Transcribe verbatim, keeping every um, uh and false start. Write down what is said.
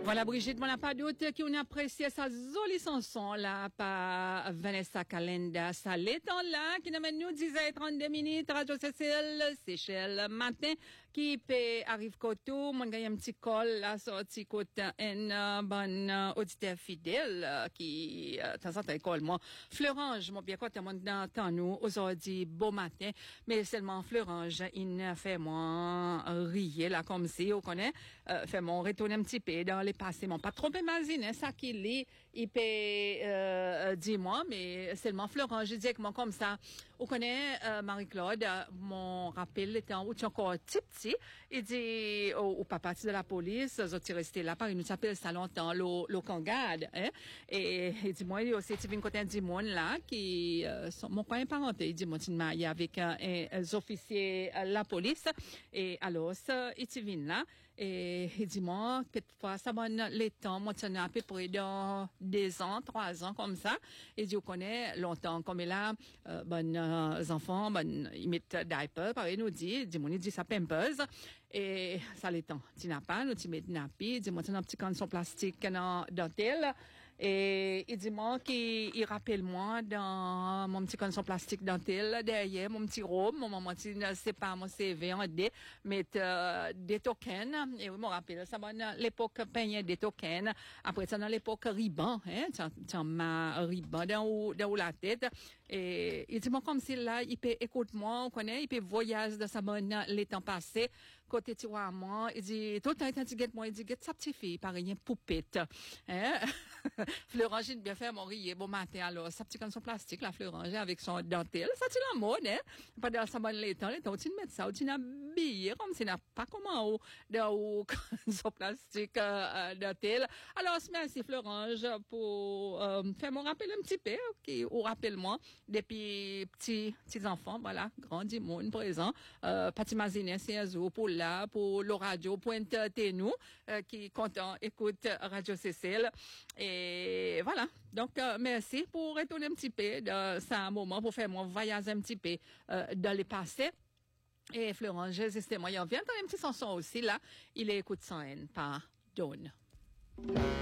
Voilà, Brigitte, on n'a pas doute qui on apprécie sa jolie chanson là par Vanessa Calenda. Ça l'étant là qui nous mène nous dix heures trente-deux minutes Radio Cécile, Seychelles matin qui peut arrive koto, mon gagne un petit call là sorti côté un bon auditeur fidèle qui temps en temps call moi Fleurange, mon bien côté mon dans nous aujourd'hui beau matin, mais seulement Fleurange il fait moi rire là comme si on connaît euh, fait mon retourner un petit peu dans les passé, mon pas trop imaginer ça qu'il est, il peut euh, dire moi, mais seulement Florent, je dis que moi comme ça, on connaît euh, Marie-Claude, mon rappel était en route encore petit petit, il dit au, au papa de la police, ils ont resté là, il nous s'appelle ça longtemps, le le Cangade, hein, et il dit moi il aussi tu viens côté du monde là qui euh, sont mon coin parenté, il dit moi tu marié avec un, un, un officier euh, la police, et alors ça il vient là et il dit moi peut-être ça va les temps, moi, ça à peu près dans deux ans, trois ans, comme ça. Et Dieu connaît longtemps, comme là, euh, bon, euh, enfants, bon, ils mettent diaper, pareil, nous dit, il dit, mon, il dit, ça pampers. Et ça les temps. Tu n'as pas, nous, tu mets nappy, il dit, moi, tu as un petit canson plastique dans, dans tel. Et il dit, moi, qu'il, il rappelle moi dans mon petit canson plastique dans tel, derrière, mon petit robe, mon maman, tu ne sais pas, mon C V en D, mettre, euh, des tokens. Et oui, me rappelle, ça va dans l'époque peigner des tokens. Après ça, dans l'époque riban, hein, tu as ma riban dans, dans la tête. Et il dit, moi, comme si là, il peut, écoute-moi, on connaît, il peut voyager de sa bonne, les temps passés. Côté tu vois, moi, il dit, tout le temps, il dit, moi, il dit, get sa petite fille, par rien, poupette. Hein? Fleurange, bien fait, mon rier, bon matin, alors, sa petite canson plastique, la Fleurange, avec son dentelle, ça, tu la mode, hein? Pas dans sa bonne les temps, les temps, tu mets ça, tu n'habilles, comme si n'a pas comment, ou, dans, canson plastique, euh, dentelle. Alors, merci, Fleurange, pour, euh, faire mon rappel un petit peu, ok, ou rappelle-moi, depuis petits, petits enfants, voilà, grandi monde présent, euh, Pati Mazine, c'est un jour pour là, pour le radio, pointe nous, euh, qui content, écoute Radio Cécile. Et voilà. Donc, euh, merci pour retourner un petit peu dans ça un moment pour faire mon voyage un petit peu, euh, dans les passés. Et Florent, j'existais moi, il vient dans un petit chanson aussi, là. Il écoute sans haine par Dawn.